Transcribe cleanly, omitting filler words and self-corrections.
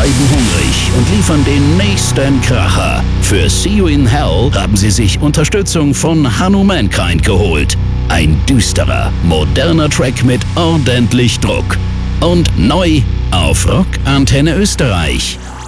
bleiben hungrig und liefern den nächsten Kracher. Für See You in Hell haben sie sich Unterstützung von Hanno Mankind geholt. Ein düsterer, moderner Track mit ordentlich Druck. Und neu auf Rock Antenne Österreich.